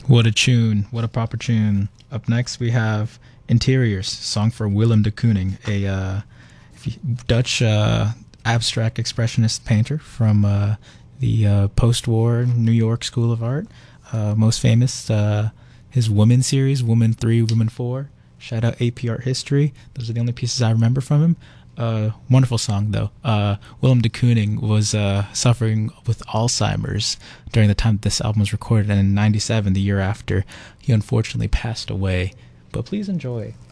What a tune. What a proper tune. Up next, we have Interiors, song for Willem de Kooning, a Dutch abstract expressionist painter from the post-war New York School of Art. Most famous, his Woman series, Woman 3, Woman 4. Shout out AP Art History. Those are the only pieces I remember from him. Wonderful song, though. Willem de Kooning was suffering with Alzheimer's during the time this album was recorded, and in '97, the year after, he unfortunately passed away. But please enjoy.